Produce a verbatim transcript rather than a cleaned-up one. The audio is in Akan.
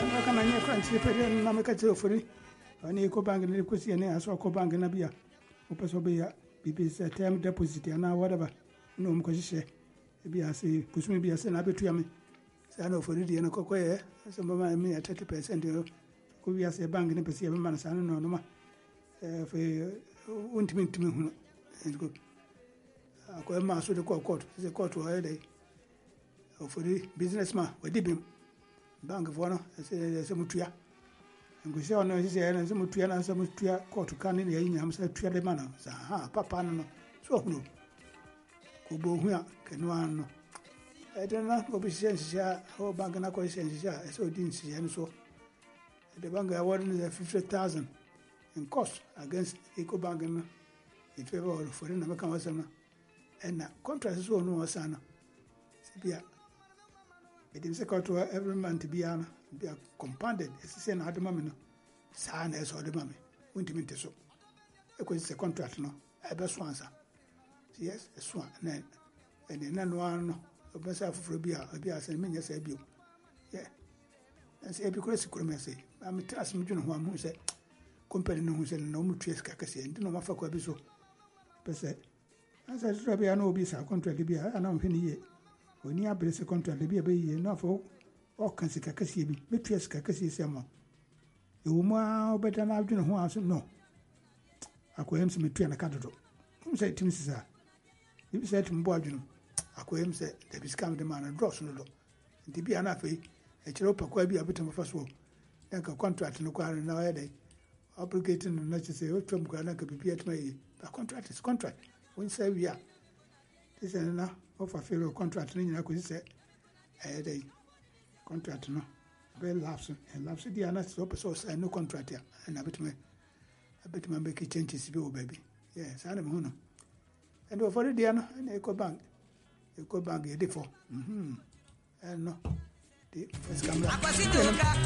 kana nye kwanchi pere na me ka tiro fori ani ko bank ni ko si ne aso ko bank na bia o peso be ya bibi se term deposit na whatever no mo ko hye bia se kusumi bia se na betu ya me se na fori de na kokko ye se mo ma me thirty percent ko bia se bank ni pese be man sa no no ma eh fe untimi ntimi hu ko ko ma so de ko court se court o de o fori businessman we dibim bank vono se se mutua ngusia ono se na se mutua na se mutua court kan ni yayi nyam se tua de mana sa ha papa no so hunu ko bo hu ya kenu ano e de na ko bi sensia o bank na ko sensia e so din si en so the bank award is fifty thousand in cost against Eco Bank in favor of foreign American wasana and contract so no wasana sibia it is to every month be an be compounded as say na adama me no sa na so adama me won't me so e ko se contract no e be so ansa yes e so na and na no ano be sa fufuro bia bia say me nyesa bio yeah and say because sikuru me say am trust me dwuno ho am say company no hu say no mu tues ka kase ndi no mafa kwa bi so pese asa tro bia no obi sa contract bia ana ho hwene ye oni abere se contract bia be ye no afo o kan se ka kase bi me tues ka kase se mo e wo mu a obeta na adwuno ho aso no akoyem se me tuya na kadodo kum say tim sisa ibi say tim bo adwuno akoyem se the biscam de man draw so no do ndi bia na fe e kire opakwa bia betam fa so na ka contract no kwa na wa dey obligating no na say o twam kwa na ka bibia tma yi the contract is contract when say we are this is na offer fair contract ni na ko say eh dey contract no be lapse and lapse dia na so so say no contract ya na betme betme make changes be o baby yes ana mo no and over there no na Eco Bank Eco Bank e dey for mhm and no the first camera